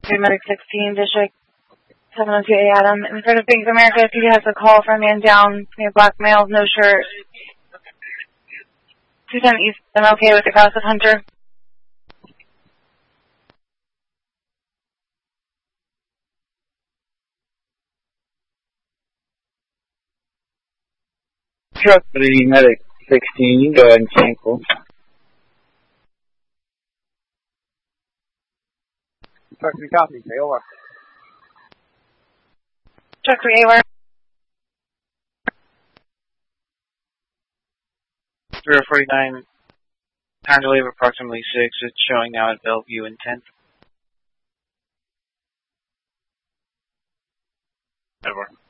Medic 16, District 702A Adam. In front of Bank of America, if he has a call for a man down near black male, no shirt. 210 East, I'm okay with the cross of Hunter. Truck 3, Medic 16, you can go ahead and cancel. Truck 3 copy, over. Truck 3 AWAR. 049, time to leave approximately 6. It's showing now at Bellevue in 10th. Over.